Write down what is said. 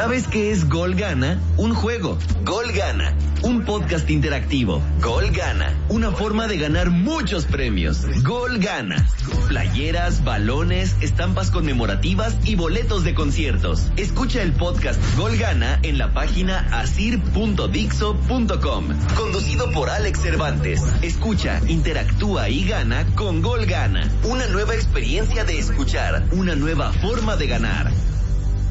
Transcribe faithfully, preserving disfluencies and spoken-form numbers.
¿Sabes qué es Gol Gana? Un juego. Gol Gana. Un podcast interactivo. Gol Gana. Una forma de ganar muchos premios. Gol Gana. Playeras, balones, estampas conmemorativas y boletos de conciertos. Escucha el podcast Gol Gana en la página asir punto dixo punto com. Conducido por Alex Cervantes. Escucha, interactúa y gana con Gol Gana. Una nueva experiencia de escuchar. Una nueva forma de ganar.